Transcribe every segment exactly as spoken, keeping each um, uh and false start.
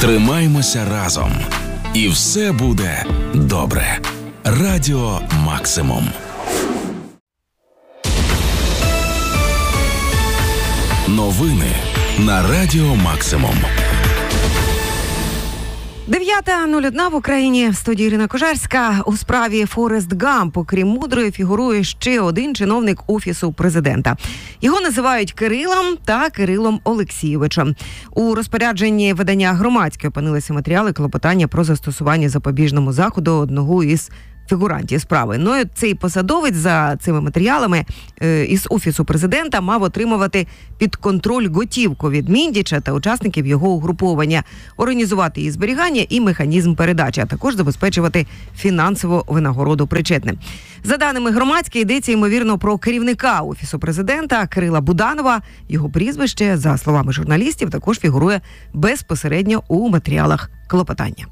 Тримаймося разом. І все буде добре. Радіо Максимум. Новини на Радіо Максимум. дев'ята нуль одна в Україні. В студії Ірина Кожарська. У справі Форест Гамп, окрім Мудрої, фігурує ще один чиновник Офісу президента. Його називають Кирилом та Кирилом Олексійовичем. У розпорядженні видання «Громадське» опинилися матеріали клопотання про застосування запобіжному заходу одного із фігурантів справи. Ну, і цей посадовець за цими матеріалами е, із Офісу президента мав отримувати під контроль готівку від Міндіча та учасників його угруповання, організувати її зберігання і механізм передачі, а також забезпечувати фінансову винагороду причетним. За даними «Громадське», йдеться, ймовірно, про керівника Офісу президента Кирила Буданова. Його прізвище, за словами журналістів, також фігурує безпосередньо у матеріалах клопотання.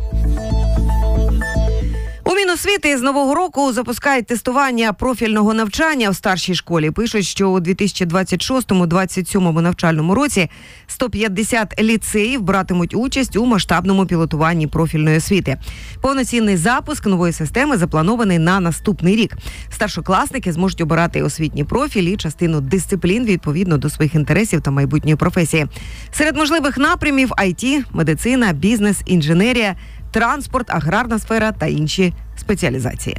У Міносвіти з нового року запускають тестування профільного навчання в старшій школі. Пишуть, що у дві тисячі двадцять шостому - двадцять сьомому навчальному році сто п'ятдесят ліцеїв братимуть участь у масштабному пілотуванні профільної освіти. Повноцінний запуск нової системи запланований на наступний рік. Старшокласники зможуть обирати освітній профіль і частину дисциплін відповідно до своїх інтересів та майбутньої професії. Серед можливих напрямів – ай ті, медицина, бізнес, інженерія, транспорт, аграрна сфера та інші спеціалізації.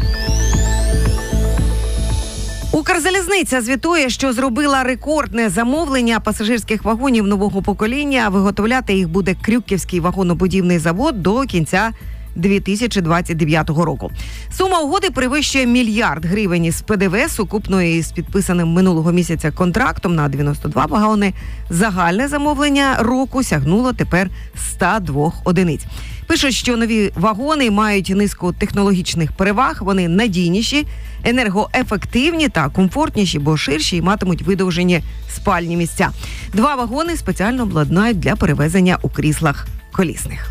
Укрзалізниця звітує, що зробила рекордне замовлення пасажирських вагонів нового покоління. Виготовляти їх буде Крюківський вагонобудівний завод до кінця дві тисячі двадцять дев'ятого року. Сума угоди перевищує мільярд гривень із пе де ве, сукупно із підписаним минулого місяця контрактом на дев'яносто два вагони. Загальне замовлення року сягнуло тепер сто два одиниць. Пишуть, що нові вагони мають низку технологічних переваг, вони надійніші, енергоефективні та комфортніші, бо ширші і матимуть видовжені спальні місця. Два вагони спеціально обладнають для перевезення у кріслах колісних.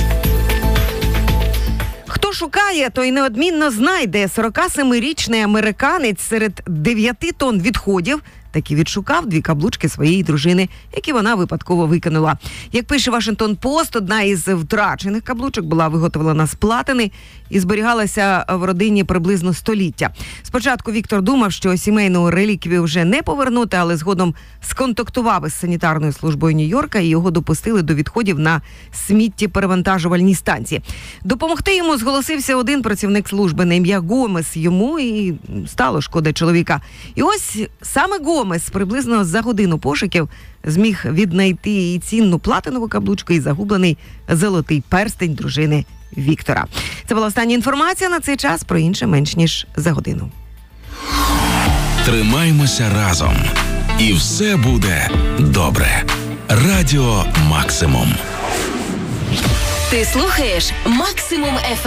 Хто шукає, той неодмінно знайде. сорокасемирічний американець серед дев'яти тонн відходів таки відшукав дві каблучки своєї дружини, які вона випадково викинула. Як пише Вашингтон-Пост, одна із втрачених каблучок була виготовлена з платини і зберігалася в родині приблизно століття. Спочатку Віктор думав, що сімейну реліквію вже не повернути, але згодом сконтактував із санітарною службою Нью-Йорка і його допустили до відходів на сміттєперевантажувальній станції. Допомогти йому зголосився один працівник служби на ім'я Гомес. Йому і стало шкода чоловіка. І ось саме Гомес приблизно за годину пошуків зміг віднайти і цінну платинову каблучку, і загублений золотий перстень дружини Віктора. Це була остання інформація на цей час, про інше менш ніж за годину. Тримаймося разом. І все буде добре. Радіо Максимум. Ти слухаєш Максимум еф ем.